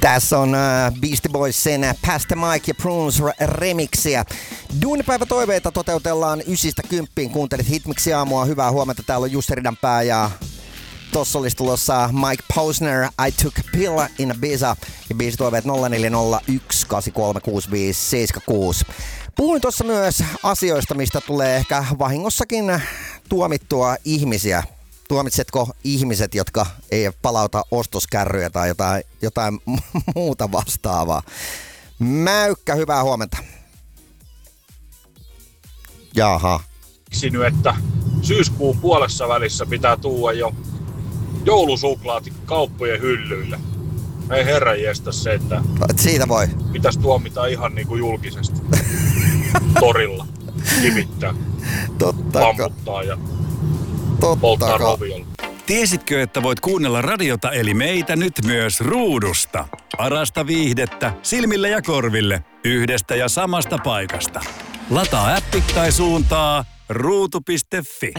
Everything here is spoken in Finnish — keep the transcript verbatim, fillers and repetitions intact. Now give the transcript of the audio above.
Tässä on uh, Beastie Boysin Pass the Mic ja Prunes remixiä. Duunipäivä toiveita toteutellaan ysistä kymppiin. Kuuntelit Hitmixi aamua. Hyvää huomenta. Täällä on Jussi Ridanpää ja tossa olisi tulossa Mike Posner, I Took a Pill in Ibiza. Ja biisi toiveet nolla neljä nolla yksi kahdeksan kolme kuusi viisi seitsemän kuusi. Puhuin tuossa myös asioista, mistä tulee ehkä vahingossakin tuomittua ihmisiä. Tuomitsetko ihmiset, jotka ei palauta ostoskärryjä tai jotain, jotain muuta vastaavaa? Mäykkä, hyvää huomenta. Jaha. Nyt, että syyskuun puolessa välissä pitää tuua jo joulusuklaat kauppojen hyllyille. Ei herran jestä se, että siitä voi. Pitäisi tuomita ihan niin kuin julkisesti. Torilla. Kivittää. Totta. Pamputtaa ja Totta polttaa roviolla. Tiesitkö, että voit kuunnella radiota eli meitä nyt myös ruudusta? Parasta viihdettä silmille ja korville yhdestä ja samasta paikasta. Lataa appi tai suuntaa ruutu piste fi.